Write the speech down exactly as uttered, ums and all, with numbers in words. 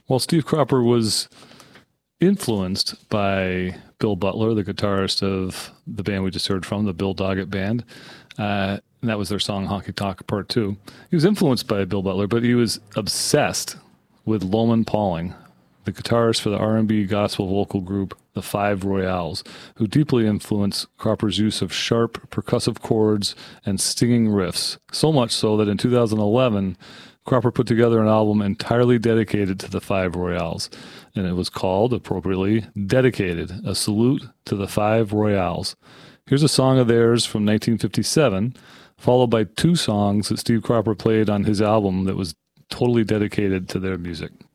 Well, Steve Cropper was influenced by Bill Butler, the guitarist of the band we just heard from, the Bill Doggett Band. Uh, and that was their song Honky Tonk Part Two. He was influenced by Bill Butler, but he was obsessed with Loman Pauling, the guitarist for the R and B gospel vocal group the Five Royales, who deeply influenced Cropper's use of sharp percussive chords and stinging riffs, so much so that in two thousand eleven, Cropper put together an album entirely dedicated to the Five Royales, and it was called, appropriately, Dedicated, a salute to the Five Royales. Here's a song of theirs from nineteen fifty-seven, followed by two songs that Steve Cropper played on his album that was totally dedicated to their music.